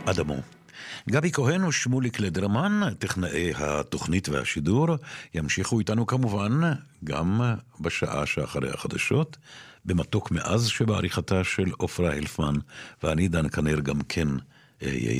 אדמו. גבי כהן ושמוליק לדרמן, טכנאי התוכנית והשידור, ימשיכו איתנו כמובן גם בשעה שאחרי החדשות, במתוק מאז שבעריכתה של אופרה הלפמן, ואני דן כנר גם כן אהיה